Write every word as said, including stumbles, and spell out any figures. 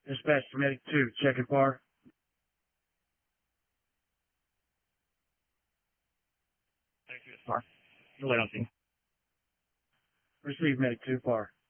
Dispatch to Medic two, checking far. Medic two is far. You'll wait on scene. Receive Medic two, far.